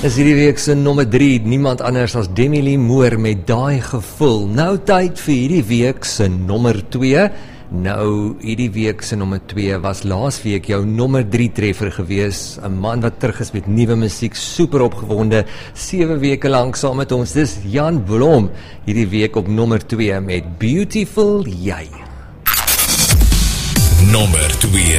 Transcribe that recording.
Is hierdie week se nommer 3, niemand anders as Demi Lee Moore met Daai Gevoel. Nou tyd vir hierdie week se nommer 2. Nou, hierdie week se nommer 2 was laas week jou nommer 3 treffer gewees. 'n Man wat terug is met nuwe musiek, super opgewonde, 7 weke lank saam met ons. Dis Jan Blom, hierdie week op nommer 2 met Beautiful Jy. Nommer 2.